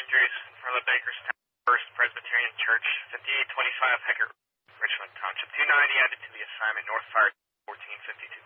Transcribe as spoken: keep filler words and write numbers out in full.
Andrews from the Bakerstown First Presbyterian Church, fifty-eight twenty-five Heckert, Richland Township, two ninety, added to the assignment North Fire fourteen fifty-two.